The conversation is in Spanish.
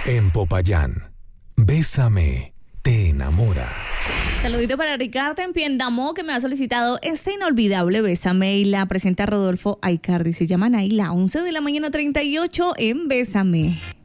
En Popayán, Bésame, te enamora. Saludito para Ricardo en Piendamó, que me ha solicitado este inolvidable Bésame, y la presenta Rodolfo Aicardi. Se llama Naila, 11 de la mañana 38 en Bésame.